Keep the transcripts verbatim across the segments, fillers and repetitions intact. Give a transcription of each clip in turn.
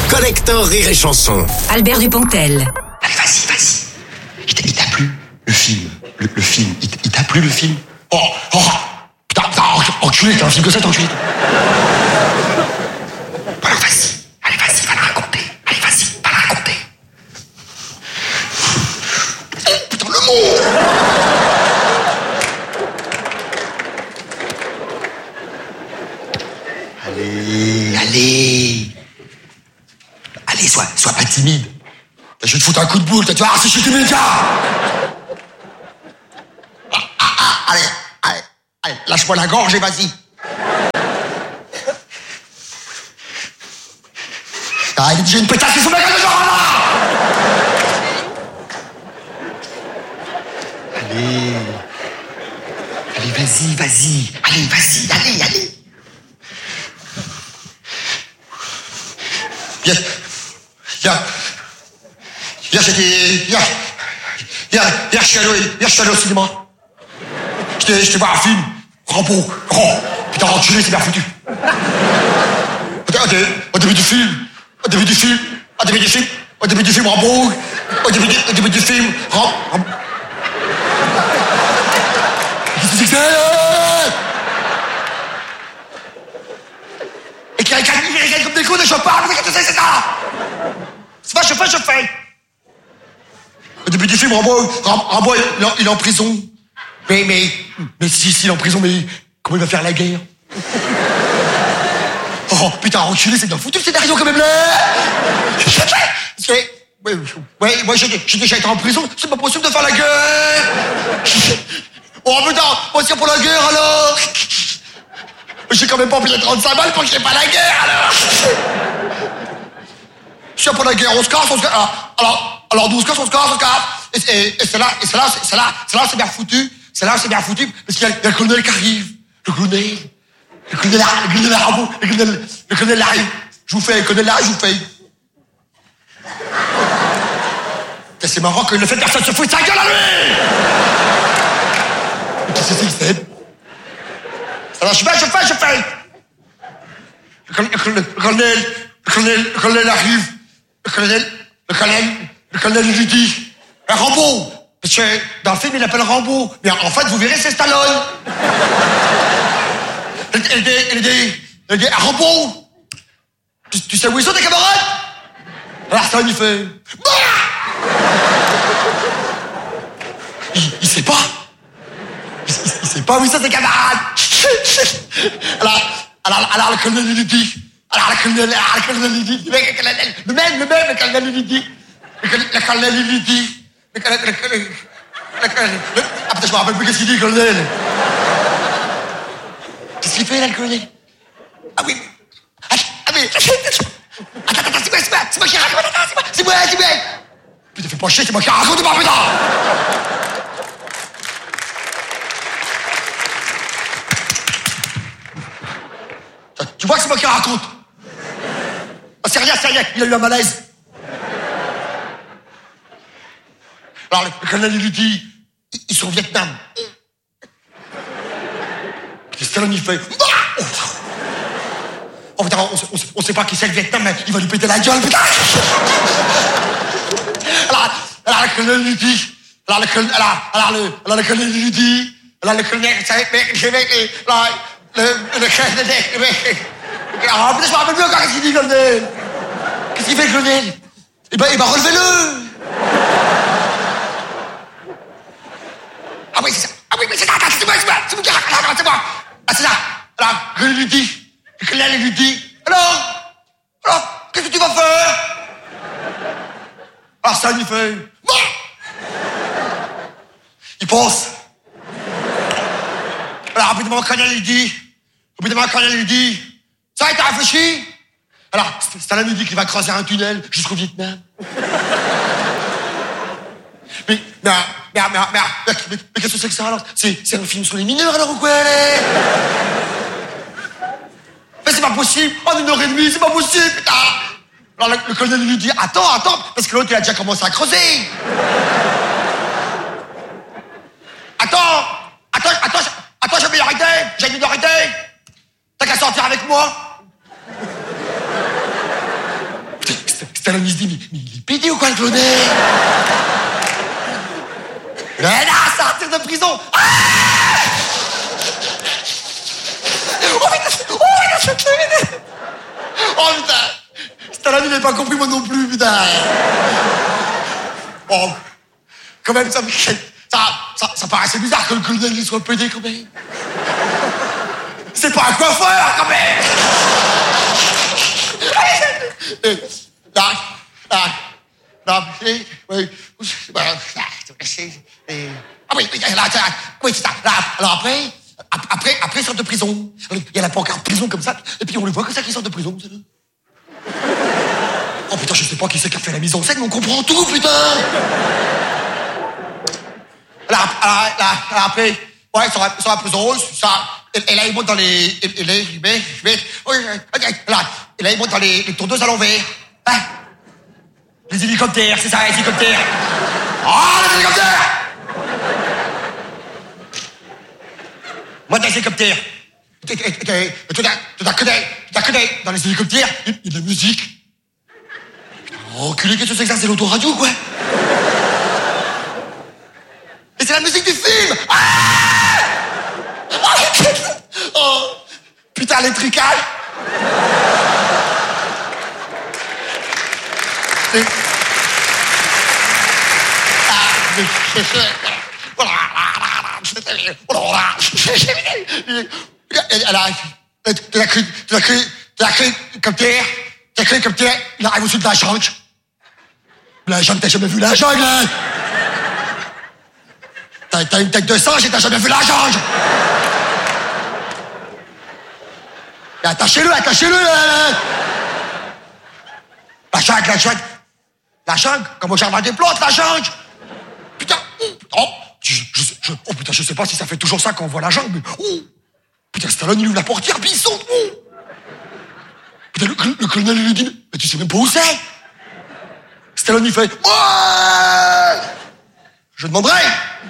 Collector Rire et Chanson. Albert Dupontel. Allez, vas-y, vas-y. Il t'a, il t'a plu, le film le, le film, il, il t'a plu, le film Oh, oh, putain, putain, enculé, t'as un film que ça, t'es enculé. Bon, alors, vas-y. Allez, vas-y, va le raconter. Allez, vas-y, va le raconter. Oh, putain, le mot Allez, allez. Allez, sois, sois pas timide. Je vais te foutre un coup de boule, tu vas voir si je suis timide, gars. Ah, ah, ah, allez, allez, allez, lâche-moi la gorge et vas-y. Ah, j'ai une pétasse qui se met comme ça, là. Allez. Allez, vas-y, vas-y. Allez, vas-y, allez, allez. Viens, viens. Hier, j'étais... Hier... Hier, hier, je suis allé, hier, je suis allé au cinéma. J'étais, j'étais voir un film. Rambo. Oh, putain, enculé, c'est bien foutu. Au début du film... Au début du film... Au début du film... Au début du film, Rambo. Au début du, au début du film... Ram... Ram... Qu'est-ce que c'est que c'est? Et qu'il regarde comme des cons, je parle, mais qu'est-ce que c'est, c'est ça? C'est pas, je fais, je fais. Au début du film, Rambo, Rambo il, il est en prison. Mais, mais, mais si, si, il est en prison, mais comment il va faire la guerre? Oh, putain, enculé, c'est bien foutu le scénario quand même là. Ouais, ouais, ouais, moi j'ai, j'ai déjà été en prison, c'est pas possible de faire la guerre. Oh putain, moi c'est pour la guerre alors. J'ai quand même pas payé trente-cinq balles pour que j'ai pas la guerre alors. Je suis pour la guerre, on se casse, on se casse. Alors, alors, alors nous on se casse, on se casse, on se casse. Et, et, et c'est là, et c'est là, c'est là, c'est là, c'est bien foutu. C'est là, c'est bien foutu, parce qu'il y a, il y a le colonel qui arrive. Le colonel. Le colonel, le colonel Rambo, le colonel, le colonel arrive. Je vous fais, le colonel arrive, je vous fais. C'est marrant que le fait personne se fout de sa gueule à lui. Qu'est-ce que c'est que c'est? Alors je fais, je fais, je fais. Le colonel, le colonel, le colonel, le colonel arrive. Le colonel, le colonel, le colonel lui dit, un Rambo. Parce que dans le film, il l'appelle Rambo. Mais en fait, vous verrez, c'est Stallone. Il dit, il dit, il dit, un Rambo. Tu, tu sais où ils sont tes camarades? Alors ça, il fait, bah! il, il sait pas. Il, il, il sait pas où ils sont tes camarades. alors, alors, alors, le colonel lui dit, alors, le colonel, alors, le colonel lui dit, le même, le même, le colonel lui dit, le colonel lui dit, le colonel, le colonel, le colonel, ah putain, je me rappelle plus qu'est-ce qu'il dit, le colonel. Qu'est-ce qu'il fait, là, le colonel? Ah oui, ah, ah mais, attends, attends, c'est moi, c'est moi, c'est moi qui raconte, attends, c'est moi, c'est moi, c'est moi. Putain, fais pas chier, c'est moi qui raconte, moi, putain. Tu vois que c'est moi qui raconte. Oh, c'est rien, c'est rien, il a eu un malaise. Alors, le colonel lui dit, ils sont au Vietnam. Qu'est-ce que il fait? Oh putain, on, on, on sait pas qui c'est le Vietnam, mais il va lui péter la gueule, putain. Alors, alors le colonel lui dit, alors le colonel, alors, alors le, alors le colonel lui dit, alors le colonel, c'est, mais, mais, mais, alors, le, le colonel, mais, alors, putain, je me rappelle plus encore qu'est-ce qu'il dit, le colonel. Qu'est-ce qu'il fait, le colonel? Eh ben, eh ben, relevez-le. Ah oui, c'est ça. Ah oui, mais c'est ça, c'est moi, c'est moi, c'est moi qui raconte, c'est moi. Ah, c'est ça. Alors, le colonel lui dit, le colonel lui dit, alors, alors, qu'est-ce que tu vas faire? Alors, ça lui fait, bon. Il pense. Alors, rapidement, le colonel lui dit, rapidement, le colonel lui dit, ça va, t'as réfléchi? Alors, Stallone lui dit qu'il va creuser un tunnel jusqu'au Vietnam. Mais, mais, mais, mais, mais, mais, mais, mais qu'est-ce que c'est que ça alors? C'est, c'est un film sur les mineurs alors ou quoi? Mais c'est pas possible! En une heure et demie, c'est pas possible, putain! Alors le, le colonel lui dit, attends, attends, parce que l'autre il a déjà commencé à creuser! Attends! Attends, attends, attends, j'ai une minorité! J'ai une minorité! T'as qu'à sortir avec moi! Stallone, il se dit, mais, mais il est pédé ou quoi, le cloné? Mais là, sortir de prison. Ah oh putain, oh putain, c'est terminé. Oh putain, Stallone, il n'avait pas compris, moi non plus, putain. Oh, quand même, ça, ça, ça, ça paraît assez bizarre que le colonel il soit pédé, quand même. C'est pas un coiffeur, quand même. Là, là, là, oui, oui, ah oui, là, oui, c'est ça. Là, alors après, après, après, il sort de prison. Il y a la pancarte prison comme ça, et puis on le voit comme ça qu'il sort de prison. Oh putain, je sais pas qui c'est qui a fait la mise en scène, mais on comprend tout, putain. Là, là, là, là après, ouais, il sort de prison, ça. Et, et là, il monte dans les, et, et là, mais, mais, oui, là, et là, il monte dans les, les tondeuses à l'envers. Hein? Les hélicoptères, c'est ça, les hélicoptères. Oh, les hélicoptères! Monte dans les hélicoptères. Tu t'as que des, dans les hélicoptères, il y a de la musique. Oh, enculé, qu'est-ce que c'est que ça? C'est l'autoradio, quoi. Et c'est la musique du film. Ah! Oh, putain, les trucages. Et... Elle a... Tu as cru... Tu as cru... Tu as cru comme terre... Tu as cru comme terre... Il arrive au-dessus de la jungle. La jungle, t'as jamais vu la jungle, hein? T'as, t'as une tête de singe et t'as jamais vu la jungle. Et attachez-le, attachez-le, là. La jungle, la jungle. La jungle, comme au jardin des plantes, la jungle. Putain, oh, je, je, je, oh putain, je sais pas si ça fait toujours ça quand on voit la jungle, mais oh, putain, Stallone, il ouvre la portière, puis il saute, oh. Putain, le, le, le colonel, il lui dit, mais tu sais même pas où c'est. Stallone, il fait, ouais, je demanderai.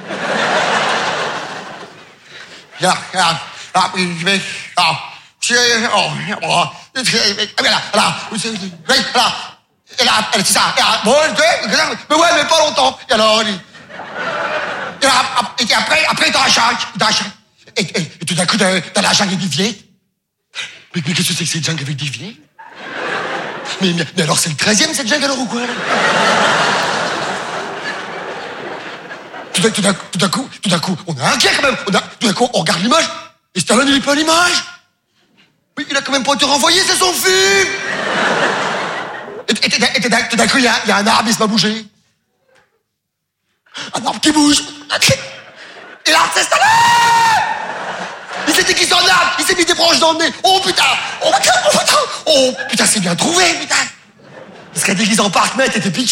Là, là, là, je vais, là, je vais, oh, oh, là, là, là, et là, elle dit ça, et là, bon, mais ouais, mais pas longtemps. Et alors, et, là, et après, après, dans la jungle, dans la jungle, et, et, et tout d'un coup, dans, dans la jungle, il y a des vieilles. Mais, mais qu'est-ce que c'est que cette jungle avec des vieilles? mais, mais, mais alors, c'est le treizième, cette jungle, alors, ou quoi, là? Tout d'un, tout, d'un, tout d'un coup, tout d'un coup, on a un inquiet quand même. On a, tout d'un coup, on regarde l'image, et Stallone, il est pas à l'image. Mais il a quand même pas été renvoyé, c'est son film. Et, et, et, et tout d'un coup, il y, a, il y a un arbre, il se va bouger. Un arbre qui bouge. Et l'arbre, c'est Stallone. Il s'est déguisé en arbre, il s'est mis des branches dans le nez. Oh putain, oh putain, oh putain, oh putain, c'est bien trouvé, putain. Il serait déguisé en Parkman, t'étais piqué.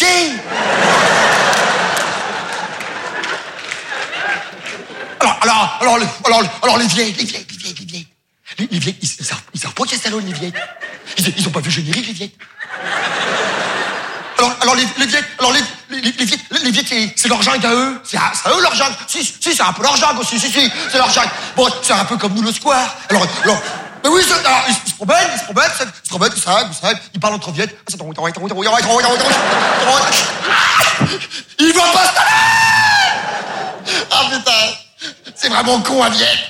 Alors, alors, alors, alors, alors, les vieilles, les vieilles, les vieilles, les vieilles. Les, les vieilles, ils, ils savent, ils savent pas qu'il y a Stallone, les vieilles. Ils, ils ont pas vu le générique, les vieilles. Alors, alors, les, les vieilles, alors, les, les, les vieilles, les vieilles, c'est leur jungle à eux. C'est à, c'est à eux leur jungle. Si, si, c'est un peu leur jungle aussi, si, si, c'est leur jungle. Bon, c'est un peu comme nous, le square. Alors, alors, mais oui, c'est, alors, ils se promènent, ils se promènent, ils se promènent, ils savent, ils savent, ils parlent entre vieilles. Ils voient pas Stallone! Ah, putain. C'est vraiment con, un vieille.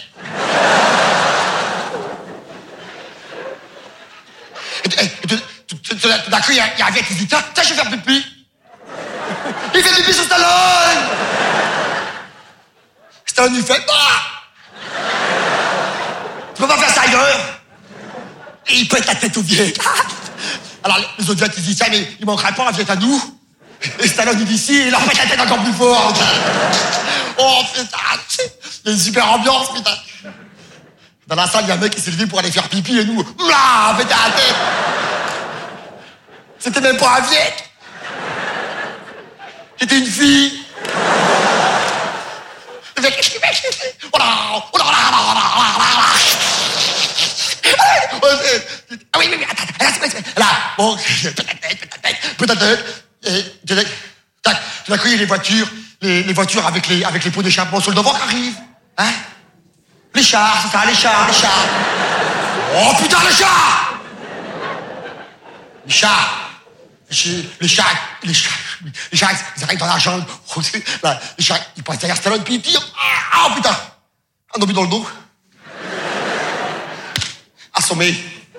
Tout d'un coup, il y a un vieille qui se dit, tiens, tiens, je vais faire pipi. Il fait pipi sur Stallone. Stallone, il fait, bah, tu peux pas faire ça ailleurs. Et il pète la tête au vieille. Alors, les autres vieilles, ils disent, tiens, mais il manquerait pas un vieille à nous. Et Stallone, il dit, si, il leur pète la tête encore plus fort. Oh, putain, il y a une super ambiance, putain. Dans la salle, il y a un mec qui s'est levé pour aller faire pipi et nous, là, putain, la tête. C'était même pas un vieille. C'était une fille. Le mec, qu'est-ce qu'il fait? Oh là, oh là, oh là, oh là, oh là, ah oui, oui, oui, attends, attends, là, bon, peut-être, peut-être, peut-être, et tac, tout d'un coup, il y a les voitures, les, les voitures avec les, avec les pots d'échappement sur le devant qui arrivent, hein? Les chars, c'est ça, les chars, les chars. Oh putain, les chars! Les chars. J'ai- Les chats, les chats, les chats, ils arrivent dans la jungle. Là, les chats, ils passent derrière Stallone, puis ils tirent. Ah, oh, putain! Un obus dans le dos. Assommé.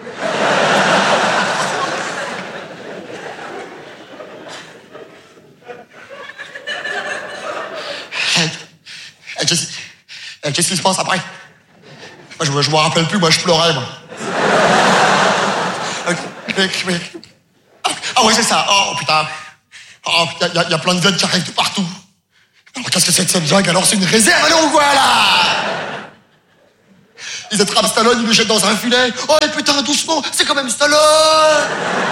Hey, hey, qu'est-ce hey, qu'est-ce qui se passe après? Moi, je, je me rappelle plus, moi, je pleurais, moi. Mais, mais, ah ouais, c'est ça. Oh, putain. Oh, putain, il y, y a plein de veines qui arrivent de partout. Alors, qu'est-ce que c'est que cette jungle? Alors, c'est une réserve, alors, ou quoi, là? Ils attrapent Stallone, ils le jettent dans un filet. Oh, mais putain, doucement, c'est quand même Stallone!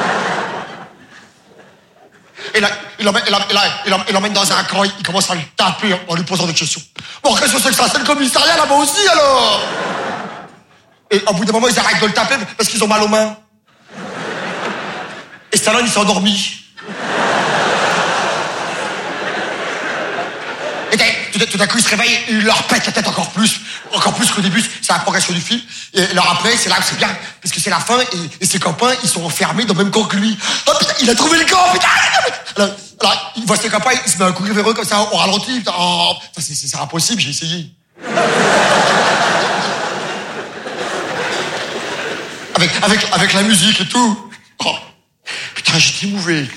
Et là, il l'emmène, il l'emmène- il l'emmène- il l'emmène dans un coin, il commence à le taper en lui posant des questions. Bon, qu'est-ce que c'est que ça? C'est le commissariat là-bas aussi, alors? Et au bout d'un moment, ils arrêtent de le taper parce qu'ils ont mal aux mains. Et Stallone, il s'est endormi. Et tout, tout d'un coup, il se réveille, il leur pète la tête encore plus. Encore plus qu'au début, c'est la progression du film. Et alors après, c'est là où c'est bien, parce que c'est la fin, et, et ses copains, ils sont enfermés dans le même camp que lui. Oh putain, il a trouvé le camp, putain! Alors, alors il voit ses copains, il se met à courir vers eux comme ça, au ralenti. Putain, oh, putain, c'est, c'est, c'est impossible, j'ai essayé. Avec, avec, avec la musique et tout. Oh, putain, j'étais mauvais.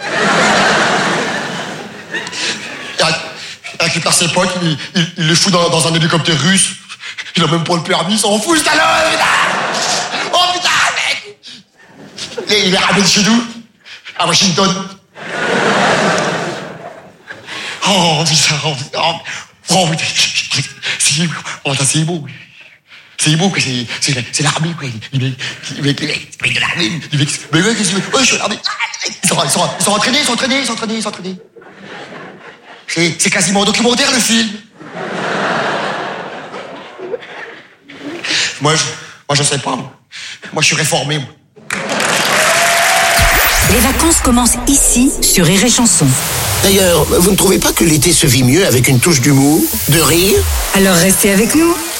Il récupère ses potes, il, il, il les fout dans, dans un hélicoptère russe. Il a même pas le permis, il s'en fout, Stallone, putain! Oh putain, mec! Et il est ramène chez nous, à Washington. Oh putain, oh putain, oh putain, c'est, oh, putain, c'est beau. C'est beau, c'est, c'est, c'est l'armée, quoi. Les mecs, les mecs, les mecs, les mecs de l'armée, les mecs, mais ouais, qu'est-ce que tu veux? Ouais, je suis à l'armée. Ils sont, ils sont, ils sont entraînés, ils sont entraînés, ils sont entraînés, ils sont entraînés. C'est, c'est quasiment un documentaire, le film. Moi, je, moi, je sais pas, moi. Moi, je suis réformé, moi. Les vacances commencent ici, sur Rire et Chanson. D'ailleurs, vous ne trouvez pas que l'été se vit mieux avec une touche d'humour, de rire? Alors restez avec nous.